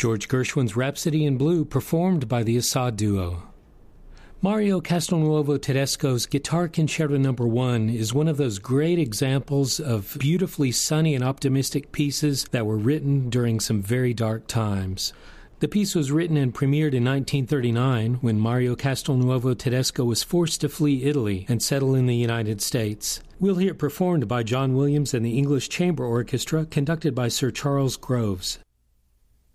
George Gershwin's Rhapsody in Blue, performed by the Assad Duo. Mario Castelnuovo Tedesco's Guitar Concerto No. 1 is one of those great examples of beautifully sunny and optimistic pieces that were written during some very dark times. The piece was written and premiered in 1939 when Mario Castelnuovo Tedesco was forced to flee Italy and settle in the United States. We'll hear it performed by John Williams and the English Chamber Orchestra, conducted by Sir Charles Groves.